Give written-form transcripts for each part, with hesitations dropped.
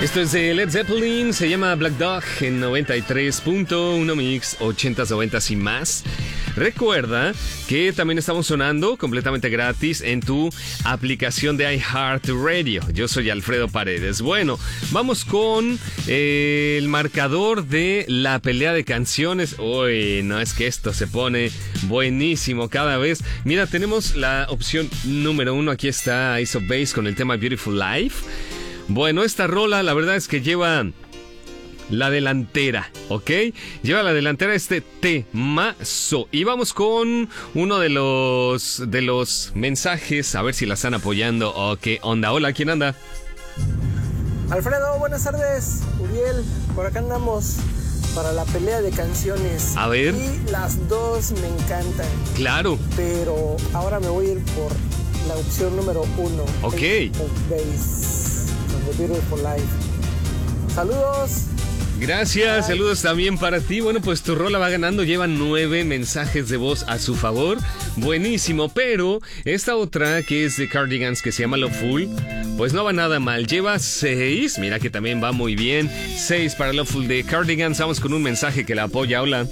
Esto es de Led Zeppelin, se llama Black Dog en 93.1 Mix, 80s, 90s y más. Recuerda que también estamos sonando completamente gratis en tu aplicación de iHeartRadio. Yo soy Alfredo Paredes. Bueno, vamos con el marcador de la pelea de canciones. Uy, no, es que esto se pone buenísimo cada vez. Mira, tenemos la opción número 1. Aquí está Ace of Base con el tema Beautiful Life. Bueno, esta rola la verdad es que lleva la delantera, ¿ok? Lleva la delantera este temazo. Y vamos con uno de los mensajes, a ver si la están apoyando o qué onda. Hola, ¿quién anda? Alfredo, buenas tardes. Uriel, por acá andamos para la pelea de canciones. A ver. Y las dos me encantan. Claro. Pero ahora me voy a ir por la opción número 1. Ok. Ace of Base, The Beautiful Life. Saludos. Gracias, saludos también para ti. Bueno, pues tu rola va ganando, lleva 9 mensajes de voz a su favor. Buenísimo, pero esta otra que es de Cardigans que se llama Loveful, pues no va nada mal, lleva 6, mira que también va muy bien. 6 para Loveful de Cardigans, vamos con un mensaje que la apoya, hola.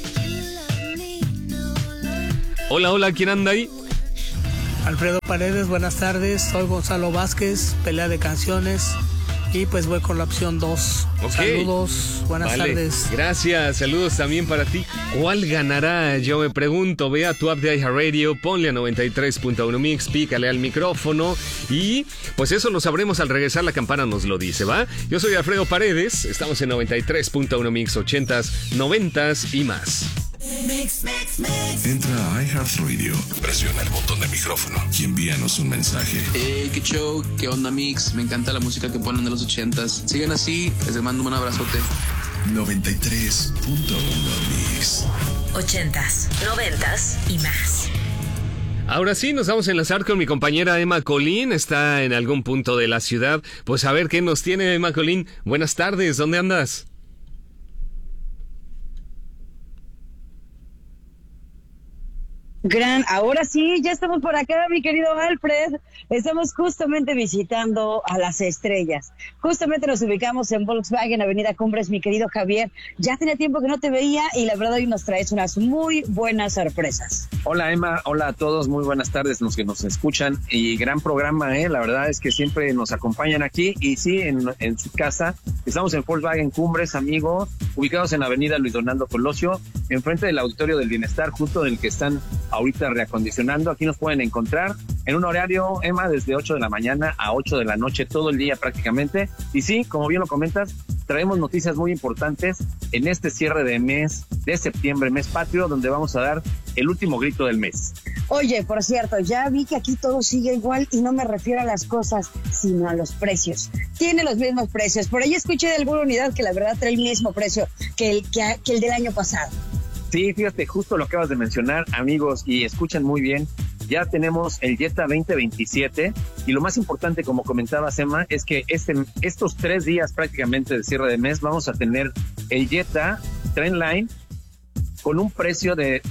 Hola, hola, ¿quién anda ahí? Alfredo Paredes, buenas tardes, soy Gonzalo Vázquez, pelea de canciones. Y pues voy con la opción 2. Okay. Saludos, buenas tardes. Gracias, saludos también para ti. ¿Cuál ganará? Yo me pregunto. Ve a tu app de iHeartRadio, ponle a 93.1 Mix, pícale al micrófono y pues eso lo sabremos al regresar, la campana nos lo dice, ¿va? Yo soy Alfredo Paredes, estamos en 93.1 Mix, 80s, 90s y más. Mix. Entra a iHeartRadio, presiona el botón de micrófono y envíanos un mensaje. Qué show, qué onda Mix, me encanta la música que ponen de los 80s. Sigan así, les mando un abrazote. 93.1 Mix. 80s, 90s y más. Ahora sí, nos vamos a enlazar con mi compañera Emma Colín, está en algún punto de la ciudad. Pues a ver qué nos tiene Emma Colín. Buenas tardes, ¿dónde andas? Ahora sí, ya estamos por acá, mi querido Alfred. Estamos justamente visitando a las estrellas. Justamente nos ubicamos en Volkswagen, Avenida Cumbres, mi querido Javier. Ya tenía tiempo que no te veía y la verdad hoy nos traes unas muy buenas sorpresas. Hola Emma, hola a todos, muy buenas tardes los que nos escuchan y gran programa, la verdad es que siempre nos acompañan aquí y sí, en su casa. Estamos en Volkswagen Cumbres, amigos, ubicados en Avenida Luis Donaldo Colosio, enfrente del Auditorio del Bienestar, justo del que están ahorita reacondicionando. Aquí nos pueden encontrar en un horario, Emma, desde 8 de la mañana a 8 de la noche, todo el día prácticamente. Y sí, como bien lo comentas, traemos noticias muy importantes en este cierre de mes de septiembre, mes patrio, donde vamos a dar el último grito del mes. Oye, por cierto, ya vi que aquí todo sigue igual y no me refiero a las cosas, sino a los precios. Tiene los mismos precios. Por ahí escuché de alguna unidad que la verdad trae el mismo precio que el del año pasado. Sí, fíjate, justo lo acabas de mencionar, amigos, y escuchan muy bien. Ya tenemos el Jetta 2027 y lo más importante, como comentaba Emma, es que estos 3 días prácticamente de cierre de mes vamos a tener el Jetta Trendline con un precio de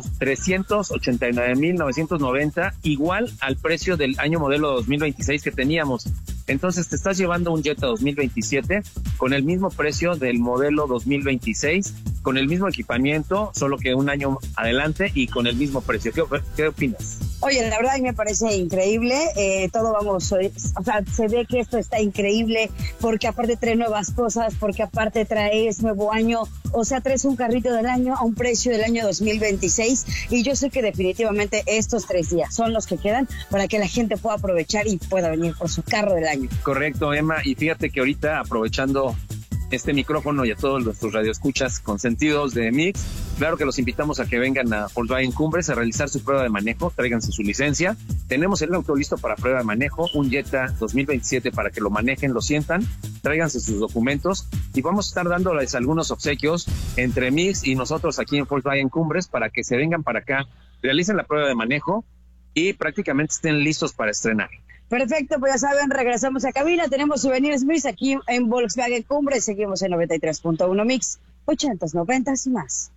389,990, igual al precio del año modelo 2026 que teníamos. Entonces te estás llevando un Jetta 2027 con el mismo precio del modelo 2026, con el mismo equipamiento, solo que un año adelante y con el mismo precio. ¿Qué opinas? Oye, la verdad me parece increíble, se ve que esto está increíble porque aparte trae nuevas cosas, porque aparte traes nuevo año, traes un carrito del año a un precio del año 2026 y yo sé que definitivamente estos 3 días son los que quedan para que la gente pueda aprovechar y pueda venir por su carro del año. Correcto, Emma, y fíjate que ahorita aprovechando este micrófono y a todos nuestros radioescuchas consentidos de Mix, claro que los invitamos a que vengan a Volkswagen Cumbres a realizar su prueba de manejo, tráiganse su licencia. Tenemos el auto listo para prueba de manejo, un Jetta 2027 para que lo manejen, lo sientan, tráiganse sus documentos y vamos a estar dándoles algunos obsequios entre Mix y nosotros aquí en Volkswagen Cumbres para que se vengan para acá, realicen la prueba de manejo y prácticamente estén listos para estrenar. Perfecto, pues ya saben, regresamos a cabina, tenemos Souvenirs Mix aquí en Volkswagen Cumbres, seguimos en 93.1 Mix, 80s, 90s y más.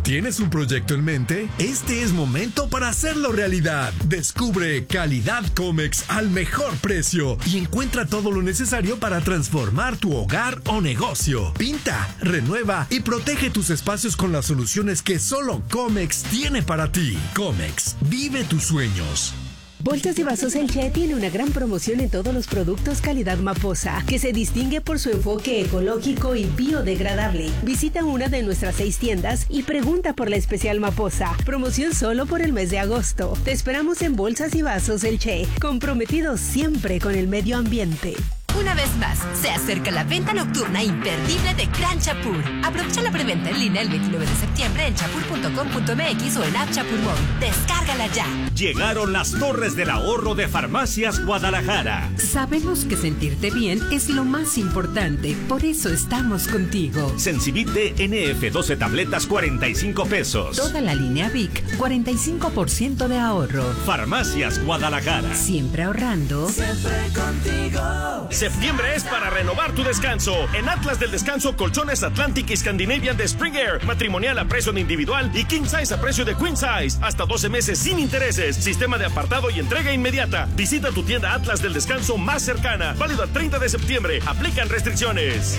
¿Tienes un proyecto en mente? Este es momento para hacerlo realidad. Descubre Calidad Comex al mejor precio y encuentra todo lo necesario para transformar tu hogar o negocio. Pinta, renueva y protege tus espacios con las soluciones que solo Comex tiene para ti. Comex, vive tus sueños. Bolsas y Vasos El Che tiene una gran promoción en todos los productos calidad Maposa, que se distingue por su enfoque ecológico y biodegradable. Visita una de nuestras 6 tiendas y pregunta por la especial Maposa. Promoción solo por el mes de agosto. Te esperamos en Bolsas y Vasos El Che, comprometidos siempre con el medio ambiente. Una vez más, se acerca la venta nocturna imperdible de Gran Chapur. Aprovecha la preventa en línea el 29 de septiembre en chapur.com.mx o en App Chapur Móvil. Descárgala ya. Llegaron las torres del ahorro de Farmacias Guadalajara. Sabemos que sentirte bien es lo más importante, por eso estamos contigo. Sensibit NF 12 tabletas, 45 pesos. Toda la línea Vic, 45% de ahorro. Farmacias Guadalajara. Siempre ahorrando. Siempre contigo. Septiembre es para renovar tu descanso. En Atlas del Descanso, colchones Atlantic y Scandinavian de Spring Air, matrimonial a precio de individual y king size a precio de queen size. Hasta 12 meses sin intereses. Sistema de apartado y entrega inmediata. Visita tu tienda Atlas del Descanso más cercana. Válido al 30 de septiembre. Aplican restricciones.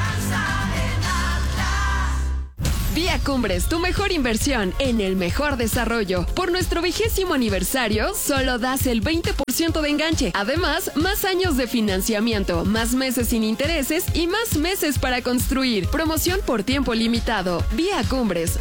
Vía Cumbres, tu mejor inversión en el mejor desarrollo. Por nuestro 20º aniversario, solo das el 20% de enganche. Además, más años de financiamiento, más meses sin intereses y más meses para construir. Promoción por tiempo limitado. Vía Cumbres,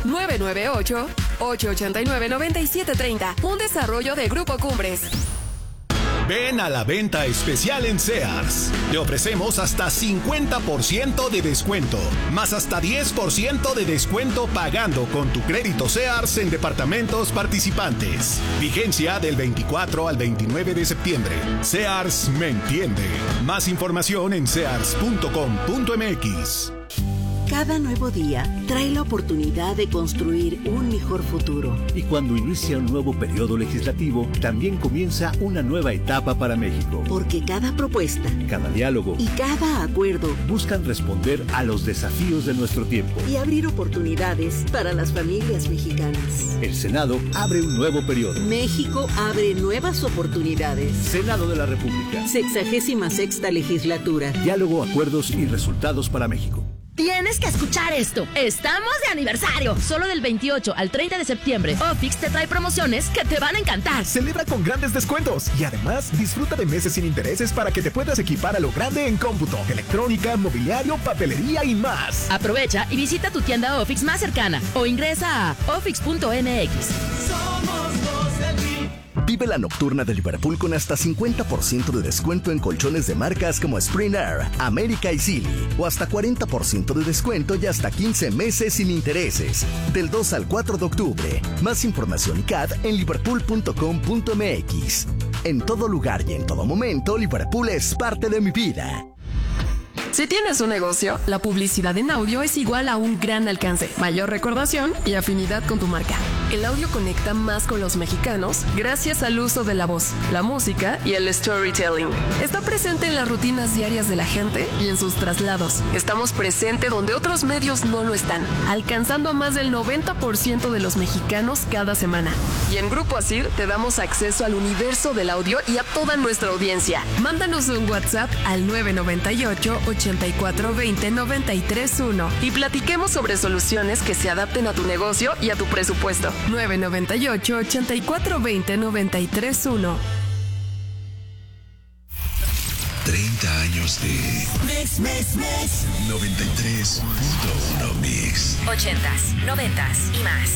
998-889-9730. Un desarrollo de Grupo Cumbres. Ven a la venta especial en Sears. Te ofrecemos hasta 50% de descuento, más hasta 10% de descuento pagando con tu crédito Sears en departamentos participantes. Vigencia del 24 al 29 de septiembre. Sears me entiende. Más información en sears.com.mx. Cada nuevo día trae la oportunidad de construir un mejor futuro. Y cuando inicia un nuevo periodo legislativo, también comienza una nueva etapa para México. Porque cada propuesta, cada diálogo y cada acuerdo buscan responder a los desafíos de nuestro tiempo y abrir oportunidades para las familias mexicanas. El Senado abre un nuevo periodo. México abre nuevas oportunidades. Senado de la República. 66ª legislatura. Diálogo, acuerdos y resultados para México. Tienes que escuchar esto. Estamos de aniversario. Solo del 28 al 30 de septiembre, Ofix te trae promociones que te van a encantar. Celebra con grandes descuentos y además disfruta de meses sin intereses para que te puedas equipar a lo grande en cómputo, electrónica, mobiliario, papelería y más. Aprovecha y visita tu tienda Ofix más cercana o ingresa a ofix.mx. Somos los del Río. Vive la nocturna de Liverpool con hasta 50% de descuento en colchones de marcas como Spring Air, América y Silly, o hasta 40% de descuento y hasta 15 meses sin intereses. Del 2 al 4 de octubre. Más información y CAD en liverpool.com.mx. En todo lugar y en todo momento, Liverpool es parte de mi vida. Si tienes un negocio, la publicidad en audio es igual a un gran alcance, mayor recordación y afinidad con tu marca. El audio conecta más con los mexicanos gracias al uso de la voz, la música y el storytelling. Está presente en las rutinas diarias de la gente y en sus traslados. Estamos presentes donde otros medios no lo están, alcanzando a más del 90% de los mexicanos cada semana. Y en Grupo Asir te damos acceso al universo del audio y a toda nuestra audiencia. Mándanos un WhatsApp al 998-8420-931 y platiquemos sobre soluciones que se adapten a tu negocio y a tu presupuesto. 998-8420-931. 30 años de Mix 93.1 Mix. 80s, 90s y más.